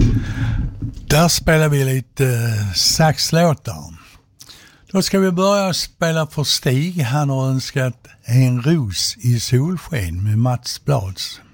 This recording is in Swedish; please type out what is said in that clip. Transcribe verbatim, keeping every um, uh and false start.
Där spelar vi lite saxlåtar. Då ska vi börja spela för Stig. Han har önskat En ros i solsken med Mats Blads.